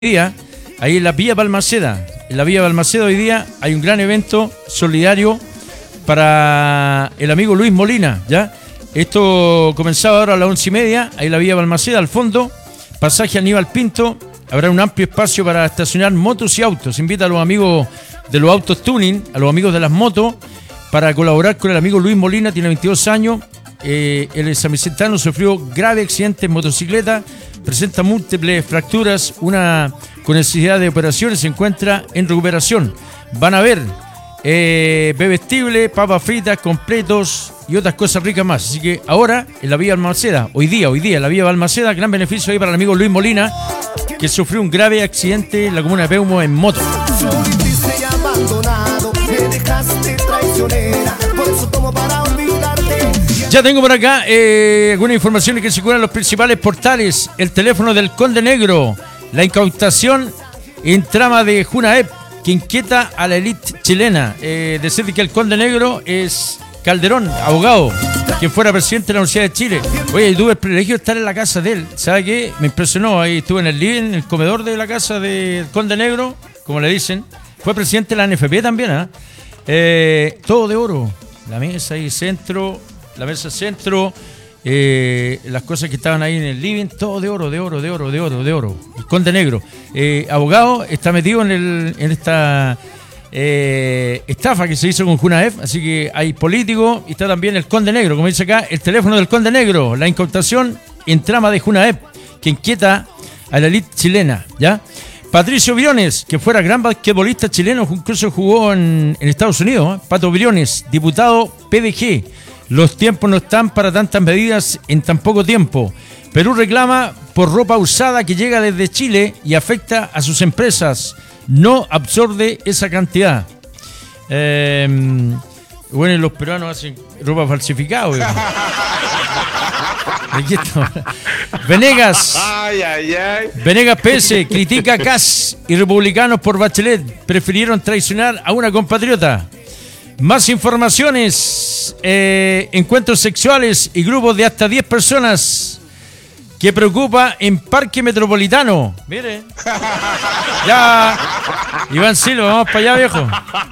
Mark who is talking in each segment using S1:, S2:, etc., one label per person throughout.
S1: día, ahí en la Villa Balmaceda. En la Villa Balmaceda hoy día hay un gran evento solidario para el amigo Luis Molina, ¿ya? Esto comenzaba ahora a las 11:30, ahí en la Villa Balmaceda, al fondo, pasaje Aníbal Pinto. Habrá un amplio espacio para estacionar motos y autos. Invita a los amigos de los autos tuning, a los amigos de las motos, para colaborar con el amigo Luis Molina. Tiene 22 años, el samicentano sufrió grave accidente en motocicleta, presenta múltiples fracturas, una con necesidad de operaciones, se encuentra en recuperación. Van a ver bebestible, papas fritas, completos y otras cosas ricas más. Así que ahora en la Villa Balmaceda, hoy día en la Villa Balmaceda, gran beneficio ahí para el amigo Luis Molina, que sufrió un grave accidente en la comuna de Peumo en moto. Ya tengo por acá algunas informaciones que circulan en los principales portales. El teléfono del Conde Negro, la incautación en trama de Junaep que inquieta a la élite chilena. Decir que el Conde Negro es Calderón, abogado, quien fuera presidente de la Universidad de Chile. Oye, tuve el privilegio de estar en la casa de él. ¿Sabe qué? Me impresionó. Ahí estuve en el living, en el comedor de la casa del Conde Negro, como le dicen. Fue presidente de la NFP también, todo de oro. La mesa ahí centro, la mesa centro, las cosas que estaban ahí en el living, todo de oro. El Conde Negro, abogado, está metido en esta estafa que se hizo con Junaef, así que hay político y está también el Conde Negro, como dice acá, el teléfono del Conde Negro, la incautación en trama de Junaef que inquieta a la élite chilena, ¿ya? Patricio Briones, que fuera gran basquetbolista chileno, incluso jugó en Estados Unidos, Pato Briones, diputado PDG. Los tiempos no están para tantas medidas en tan poco tiempo. Perú reclama por ropa usada que llega desde Chile y afecta a sus empresas. No absorbe esa cantidad. Bueno, los peruanos hacen ropa falsificada. Aquí está. Venegas PS critica a Kass y republicanos por Bachelet. Prefirieron traicionar a una compatriota. Más informaciones. Encuentros sexuales y grupos de hasta 10 personas que preocupa en Parque Metropolitano. Mire. Ya. Iván Silva, vamos para allá, viejo.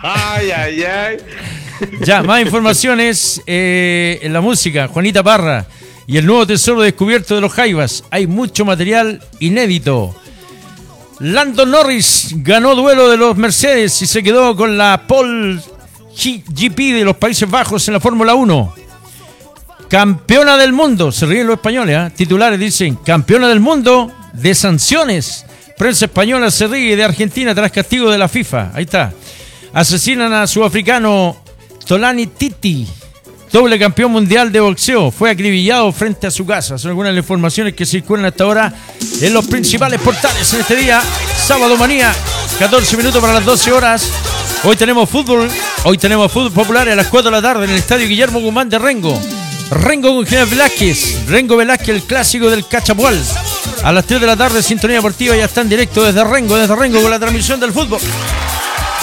S1: Ya, más informaciones en la música. Juanita Parra y el nuevo tesoro descubierto de los Jaivas. Hay mucho material inédito. Lando Norris ganó duelo de los Mercedes y se quedó con la pole GP de los Países Bajos en la Fórmula 1. Campeona del mundo, se ríen los españoles, titulares dicen, campeona del mundo de sanciones. Prensa española se ríe de Argentina tras castigo de la FIFA. Ahí está. Asesinan a sudafricano Tolani Titi, doble campeón mundial de boxeo. Fue acribillado frente a su casa. Son algunas de las informaciones que circulan hasta ahora en los principales portales en este día. Sábado Manía, 14 minutos para las 12 horas. Hoy tenemos fútbol popular a las 4 de la tarde en el estadio Guillermo Guzmán de Rengo. Rengo con General Velázquez. Rengo Velázquez, el clásico del Cachapual. A las 3 de la tarde, Sintonía Deportiva ya está en directo desde Rengo con la transmisión del fútbol.